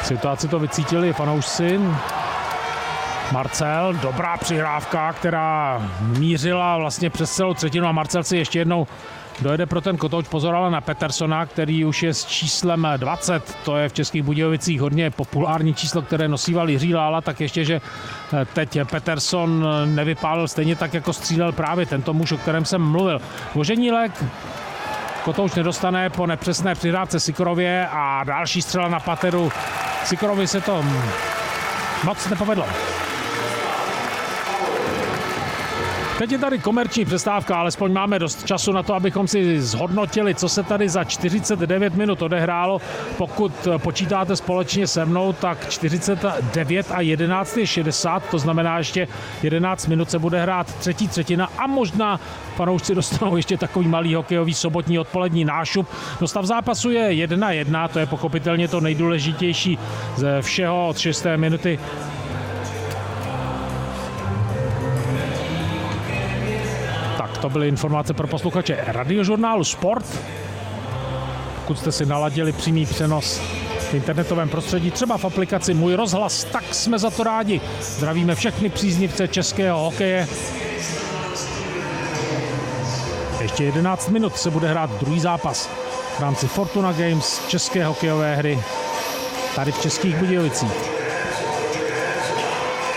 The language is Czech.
Situaci to vycítili fanoušci. Marcel, dobrá přihrávka, která mířila vlastně přes celou třetinu a Marcel si ještě jednou dojede pro ten kotouč. Pozor ale na Petersona, který už je s číslem 20. To je v Českých Budějovicích hodně populární číslo, které nosíval Jiří Lála, tak ještě, že teď Peterson nevypálil stejně tak, jako střílel právě tento muž, o kterém jsem mluvil. Voženílek kotouč nedostane po nepřesné přihrávce Sikorově a další střela na pateru. Sikorovi se to moc nepovedlo. Teď je tady komerční přestávka, alespoň máme dost času na to, abychom si zhodnotili, co se tady za 49 minut odehrálo. Pokud počítáte společně se mnou, tak 49 a 11 je 60, to znamená ještě 11 minut se bude hrát třetí třetina a možná fanoušci dostanou ještě takový malý hokejový sobotní odpolední nášup. No stav zápasu je 1-1, to je pochopitelně to nejdůležitější ze všeho od 6. minuty. To byly informace pro posluchače radiožurnálu Sport. Pokud jste si naladili přímý přenos v internetovém prostředí, třeba v aplikaci Můj rozhlas, tak jsme za to rádi. Zdravíme všechny příznivce českého hokeje. Ještě 11 minut se bude hrát druhý zápas v rámci Fortuna Games české hokejové hry tady v Českých Budějovicích.